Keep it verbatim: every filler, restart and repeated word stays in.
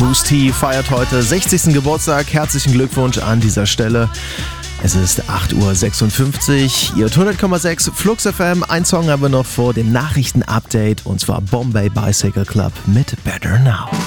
Mousse T feiert heute sechzigsten Geburtstag. Herzlichen Glückwunsch an dieser Stelle. Es ist acht Uhr sechsundfünfzig. Ihr hundert Komma sechs Flux F M. Ein Song haben wir noch vor dem Nachrichtenupdate und zwar Bombay Bicycle Club mit Better Now.